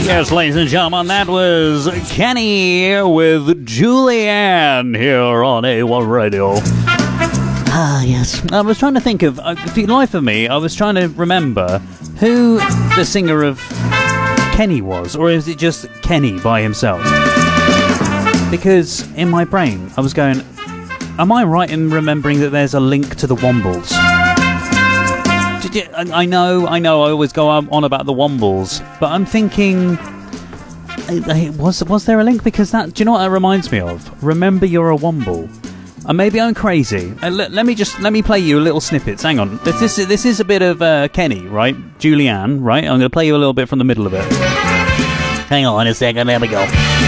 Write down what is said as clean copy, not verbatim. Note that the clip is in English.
Yes, ladies and gentlemen, that was Kenny with Julianne here on A1 Radio. Ah, yes. I was trying to think of, for the life of me, I was trying to remember who the singer of Kenny was, or is it just Kenny by himself? Because in my brain, I was going, am I right in remembering that there's a link to the Wombles? I know, I always go on about the Wombles, but I'm thinking, was there a link? Because that, do you know what that reminds me of? Remember You're a Womble. And maybe I'm crazy. Let me play you a little snippet. Hang on. This is a bit of Kenny, right? Julianne, right? I'm going to play you a little bit from the middle of it. Hang on a second, there we go.